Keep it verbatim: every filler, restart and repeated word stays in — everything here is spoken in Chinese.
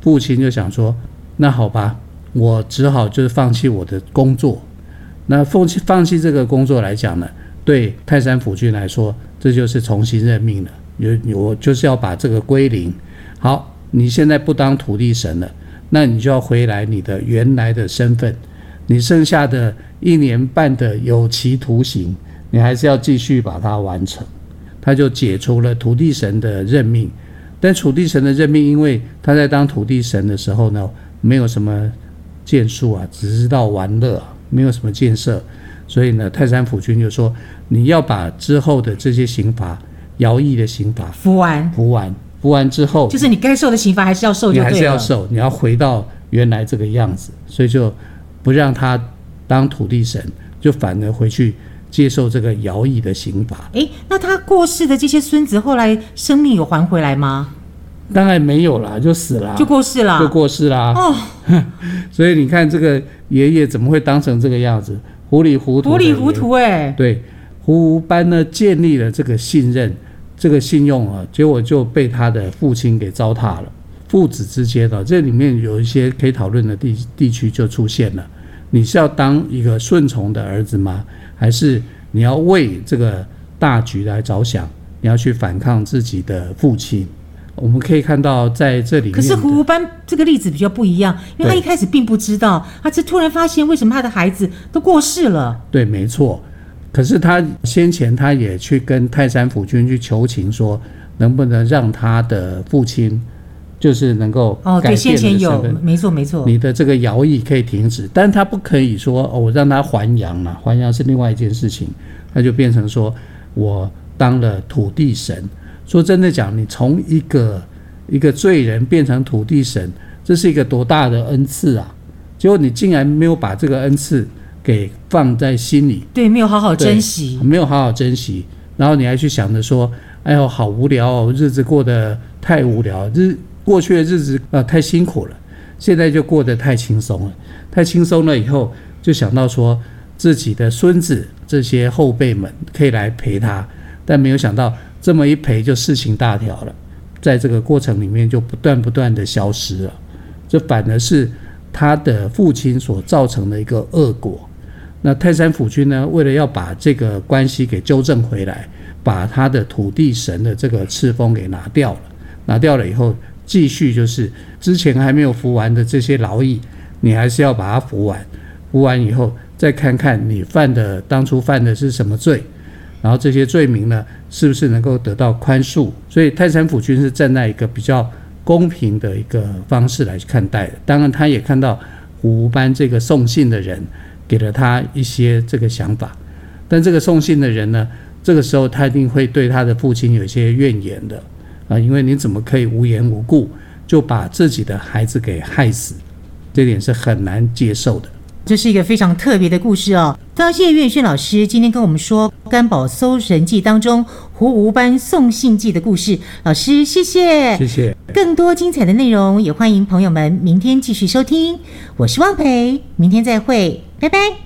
父亲就想说，那好吧，我只好就是放弃我的工作。那放弃放弃这个工作来讲呢，对泰山府君来说，这就是重新任命了。有我就是要把这个归零。好，你现在不当土地神了，那你就要回来你的原来的身份。你剩下的一年半的有期徒刑，你还是要继续把它完成。他就解除了土地神的任命。但土地神的任命，因为他在当土地神的时候呢，没有什么建树啊，只知道玩乐啊，没有什么建设，所以呢，泰山府君就说，你要把之后的这些刑罚，徭役的刑罚服完， 服完，服完之后， 就是你该受的刑罚还是要受就对了， 你还是要受，你要回到原来这个样子，所以就不让他当土地神，就反而回去接受这个徭役的刑罚。 诶，那他过世的这些孙子后来生命有还回来吗？ 当然没有啦，就死了， 就过世了， 就过世啦。哦，所以你看这个爷爷怎么会当成这个样子？糊里糊涂， 糊里糊涂哎、欸。 对，胡无班呢建立了这个信任，这个信用啊，结果就被他的父亲给糟蹋了。父子之间的、啊、这里面有一些可以讨论的地地区就出现了。你是要当一个顺从的儿子吗？还是你要为这个大局来着想？你要去反抗自己的父亲？我们可以看到在这里面， 可是胡无班这个例子比较不一样，因为他一开始并不知道，他是突然发现为什么他的孩子都过世了。 对，没错。可是他先前他也去跟泰山府君去求情，说能不能让他的父亲就是能够改变的身份。哦，对，先前有， 没错没错。 你的这个徭役可以停止，但他不可以说哦，我让他还阳了，还阳是另外一件事情，他就变成说我当了土地神。说真的讲，你从一个一个罪人变成土地神，这是一个多大的恩赐啊！结果你竟然没有把这个恩赐给放在心里， 对，没有好好珍惜， 没有好好珍惜，然后你还去想着说，哎呦，好无聊哦，日子过得太无聊，日过去的日子呃太辛苦了，现在就过得太轻松了，太轻松了以后，就想到说自己的孙子这些后辈们可以来陪他，但没有想到。这么一陪就事情大条了，在这个过程里面就不断不断的消失了，这反而是他的父亲所造成的一个恶果。那泰山府君呢，为了要把这个关系给纠正回来，把他的土地神的这个敕封给拿掉了，拿掉了以后，继续就是之前还没有服完的这些劳役，你还是要把它服完，服完以后再看看你犯的当初犯的是什么罪。然后这些罪名呢，是不是能够得到宽恕？所以泰山府君是站在一个比较公平的一个方式来看待的。当然，他也看到胡无班这个送信的人给了他一些这个想法，但这个送信的人呢，这个时候他一定会对他的父亲有一些怨言的啊，因为你怎么可以无缘无故就把自己的孩子给害死？这点是很难接受的。 这是一个非常特别的故事哦。非常谢谢岳轩老师今天跟我们说《干宝搜神记》当中胡无班送信记的故事。老师，谢谢， 谢谢。 更多精彩的内容也欢迎朋友们明天继续收听。我是汪培，明天再会，拜拜。